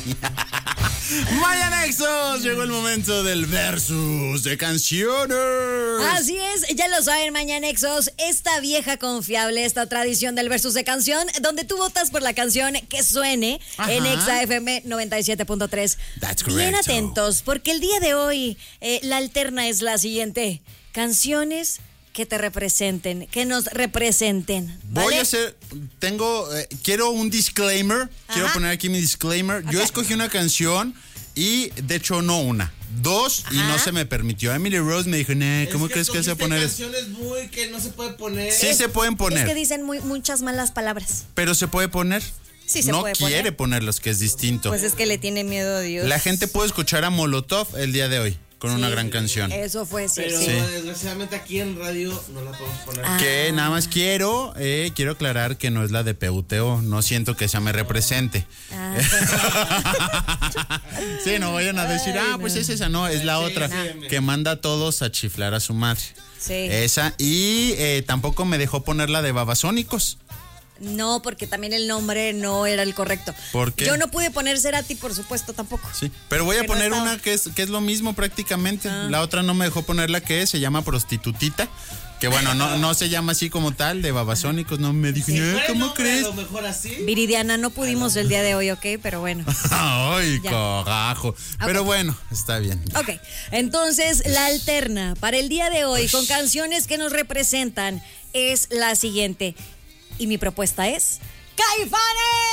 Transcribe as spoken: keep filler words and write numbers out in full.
Maya Nexos, llegó el momento del versus de canciones. Así es, ya lo saben, Maya Nexos, esta vieja confiable, esta tradición del versus de canción, donde tú votas por la canción que suene. Ajá. En Exa F M noventa y siete punto tres. That's Bien correcto. atentos, porque el día de hoy eh, la alterna es la siguiente: canciones que te representen, que nos representen, ¿vale? Voy a hacer, tengo, eh, quiero un disclaimer, Ajá. quiero poner aquí mi disclaimer. Okay. Yo escogí una canción y, de hecho, no una, dos, Ajá. y no se me permitió. Emily Rose me dijo, nah, ¿cómo es que crees que se poner eso? canciones muy que no se puede poner. Sí es, se pueden poner. Es que dicen muy, muchas malas palabras. Pero se puede poner. Sí se no puede quiere poner. ponerlos, que es distinto. Pues es que le tiene miedo a Dios. La gente puede escuchar a Molotov el día de hoy. Con sí, una gran canción. Eso fue, sí. Pero sí. desgraciadamente aquí en radio no la podemos poner. Ah. Que nada más quiero, eh, quiero aclarar que no es la de P U T O. No siento que esa me represente. Ah, sí, no vayan a decir, Ay, ah, pues no. es esa. No, es la Sí, otra. sí, que manda a todos a chiflar a su madre. Sí. Esa. Y eh, tampoco me dejó poner la de Babasónicos. No, porque también el nombre no era el correcto. ¿Por qué? Yo no pude poner Cerati, por supuesto, tampoco. Sí, pero voy a que no poner estaba. una que es, que es lo mismo prácticamente. Ah. La otra no me dejó poner la que es, se llama Prostitutita. Que bueno, no, no se llama así como tal, de Babasónicos. No me dijo, Sí, ¿eh? ¿Cómo nombre, crees? A lo mejor así. Viridiana, no pudimos el día de hoy, ¿ok? Pero bueno. Ay, Ya. corajo. Pero Ok. bueno, está bien. Ok, entonces la alterna para el día de hoy con canciones que nos representan es la siguiente. Y mi propuesta es ¡Caifanes!